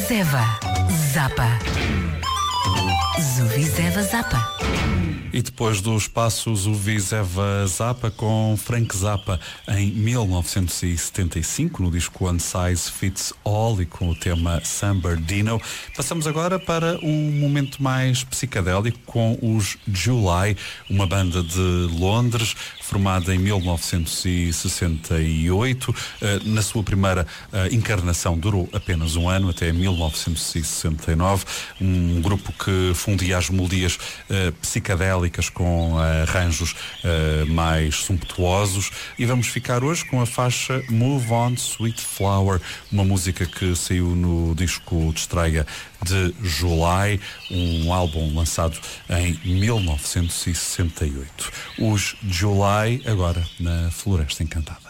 Zuvizeva Zappa. Zuvizeva Zappa. E depois dos passos, o Zuvizeva Zappa com Frank Zappa em 1975, no disco One Size Fits All e com o tema San Bernardino. Passamos agora para um momento mais psicadélico com os July, uma banda de Londres, formada em 1968. Na sua primeira encarnação durou apenas um ano, até 1969. Um grupo que fundia as melodias psicadélicas com arranjos mais sumptuosos, e vamos ficar hoje com a faixa Move On Sweet Flower, uma música que saiu no disco de estreia de July, um álbum lançado em 1968. Os July agora na Floresta Encantada.